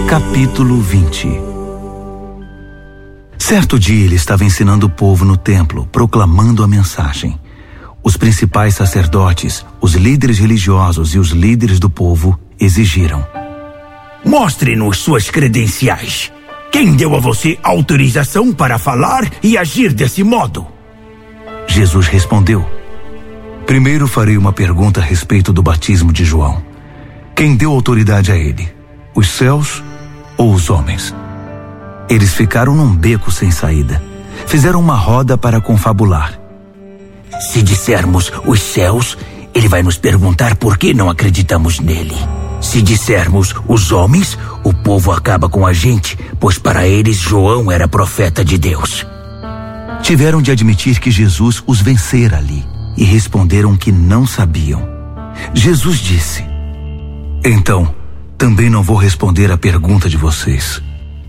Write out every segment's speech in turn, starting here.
Capítulo 20. Certo dia ele estava ensinando o povo no templo, proclamando a mensagem. Os principais sacerdotes, os líderes religiosos e os líderes do povo exigiram: Mostre-nos suas credenciais. Quem deu a você autorização para falar e agir desse modo? Jesus respondeu: Primeiro farei uma pergunta a respeito do batismo de João. Quem deu autoridade a ele? Os céus ou os homens? Eles ficaram num beco sem saída. Fizeram uma roda para confabular. Se dissermos os céus, ele vai nos perguntar por que não acreditamos nele. Se dissermos os homens, o povo acaba com a gente, pois para eles João era profeta de Deus. Tiveram de admitir que Jesus os vencera ali e responderam que não sabiam. Jesus disse: Então, também não vou responder a pergunta de vocês.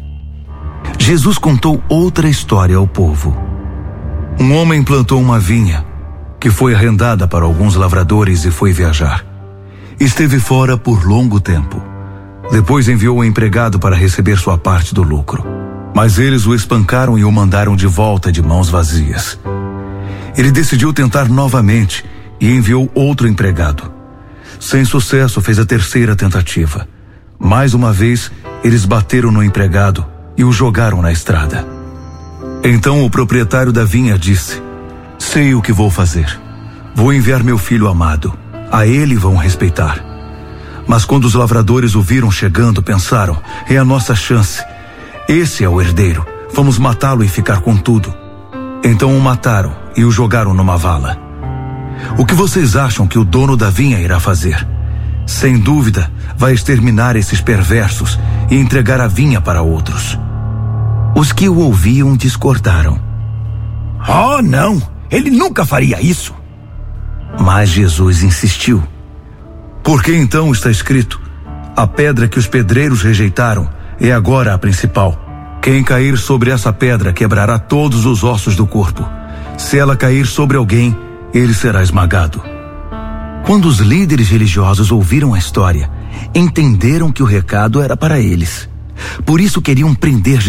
Jesus contou outra história ao povo. Um homem plantou uma vinha, que foi arrendada para alguns lavradores e foi viajar. Esteve fora por longo tempo. Depois enviou um empregado para receber sua parte do lucro. Mas eles o espancaram e o mandaram de volta de mãos vazias. Ele decidiu tentar novamente e enviou outro empregado. Sem sucesso, fez a terceira tentativa. Mais uma vez, eles bateram no empregado e o jogaram na estrada. Então o proprietário da vinha disse: Sei o que vou fazer. Vou enviar meu filho amado. A ele vão respeitar. Mas quando os lavradores o viram chegando, pensaram: É a nossa chance. Esse é o herdeiro. Vamos matá-lo e ficar com tudo. Então o mataram e o jogaram numa vala. O que vocês acham que o dono da vinha irá fazer? Sem dúvida, vai exterminar esses perversos e entregar a vinha para outros. Os que o ouviam discordaram. Oh, não! Ele nunca faria isso! Mas Jesus insistiu. Por que então está escrito: A pedra que os pedreiros rejeitaram é agora a principal. Quem cair sobre essa pedra quebrará todos os ossos do corpo. Se ela cair sobre alguém, ele será esmagado. Quando os líderes religiosos ouviram a história, entenderam que o recado era para eles. Por isso queriam prender Jesus.